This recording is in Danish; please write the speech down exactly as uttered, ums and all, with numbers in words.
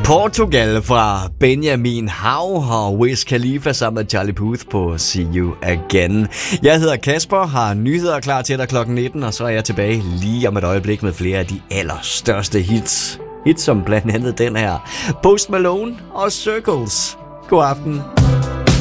Portugal fra Benjamin Hav og Wiz Khalifa sammen med Charlie Puth på See You Again. Jeg hedder Kasper, har nyheder klar til dig klokken nitten, og så er jeg tilbage lige om et øjeblik med flere af de allerstørste hits. Hits som blandt andet den her, Post Malone og Circles. God aften.